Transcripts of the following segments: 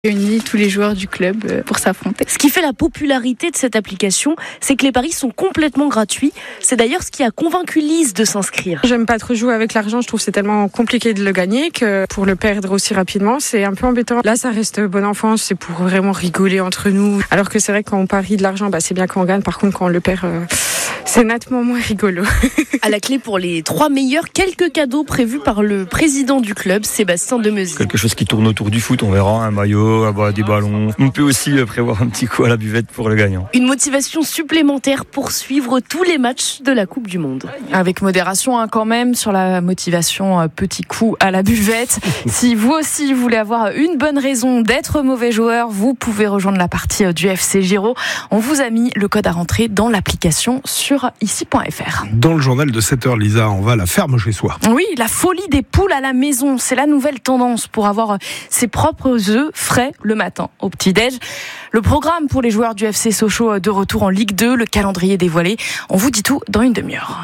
Réunit tous les joueurs du club pour s'affronter. Ce qui fait la popularité de cette application, c'est que les paris sont complètement gratuits. C'est d'ailleurs ce qui a convaincu Lise de s'inscrire. J'aime pas trop jouer avec l'argent, je trouve que c'est tellement compliqué de le gagner que pour le perdre aussi rapidement, c'est un peu embêtant. Là, ça reste bonne enfance, c'est pour vraiment rigoler entre nous. Alors que c'est vrai que quand on parie de l'argent, c'est bien quand on gagne. Par contre, quand on le perd, c'est nettement moins rigolo. À la clé pour les 3 meilleurs, quelques cadeaux prévus par le président du club, Sébastien Demeuzy. Quelque chose qui tourne autour du foot, on verra, un maillot, des ballons. On peut aussi prévoir un petit coup à la buvette pour le gagnant. Une motivation supplémentaire pour suivre tous les matchs de la Coupe du Monde. Avec modération quand même sur la motivation, petit coup à la buvette. Si vous aussi voulez avoir une bonne raison d'être mauvais joueur, vous pouvez rejoindre la partie du FC Giro. On vous a mis le code à rentrer dans l'application sur ici.fr. Dans le journal de 7h, Lisa, on va à la ferme chez soi. Oui, la folie des poules à la maison, c'est la nouvelle tendance pour avoir ses propres œufs frais le matin au petit-déj. Le programme pour les joueurs du FC Sochaux de retour en Ligue 2, le calendrier dévoilé. On vous dit tout dans une demi-heure.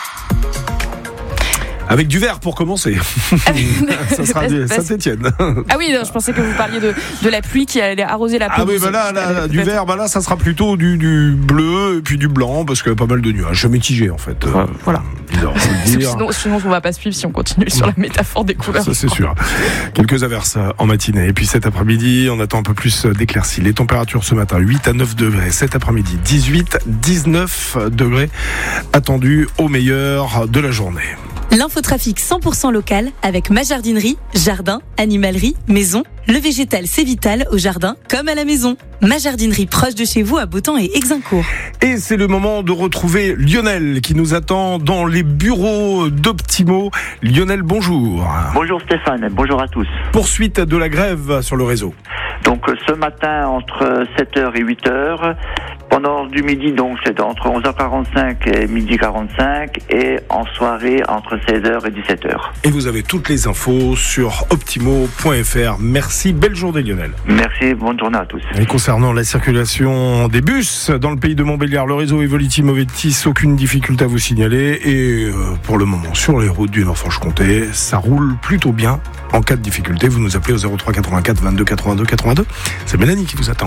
Avec du verre pour commencer. Ça sera Saint-Étienne. Ah oui, non, je pensais que vous parliez de la pluie qui allait arroser la pelouse. Ah oui, là, du vert, là, ça sera plutôt du bleu et puis du blanc parce qu'il y a pas mal de nuages. Mitigé en fait. Voilà. Bizarre, sinon, on va pas suivre si on continue sur la métaphore des couleurs. Ça, c'est sûr. Quelques averses en matinée. Et puis cet après-midi, on attend un peu plus d'éclaircies. Les températures ce matin, 8 à 9 degrés. Cet après-midi, 18, 19 degrés attendus au meilleur de la journée. L'infotrafic 100% local avec ma jardinerie, jardin, animalerie, maison. Le végétal, c'est vital au jardin comme à la maison. Ma jardinerie proche de chez vous à Beautemps et Exincourt. Et c'est le moment de retrouver Lionel qui nous attend dans les bureaux d'Optimo. Lionel, bonjour. Bonjour Stéphane, bonjour à tous. Poursuite de la grève sur le réseau. Donc ce matin entre 7h et 8h, pendant du midi donc c'est entre 11h45 et midi 45 et en soirée entre 16h et 17h. Et vous avez toutes les infos sur optimo.fr. Merci, belle journée Lionel. Merci, bonne journée à tous. Et concernant la circulation des bus dans le pays de Montbéliard, le réseau Evoliti-Movetis, aucune difficulté à vous signaler. Et pour le moment, sur les routes du Nord-Franche-Comté, ça roule plutôt bien. En cas de difficulté, vous nous appelez au 03 84 22 82 82. C'est Mélanie qui vous attend.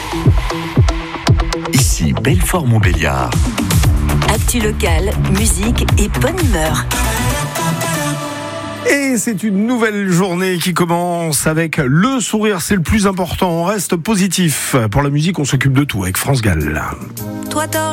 Ici, Belfort-Montbéliard. Actu local, musique et bonne humeur. Et c'est une nouvelle journée qui commence avec le sourire, c'est le plus important. On reste positif. Pour la musique, on s'occupe de tout avec France Gall. Toi,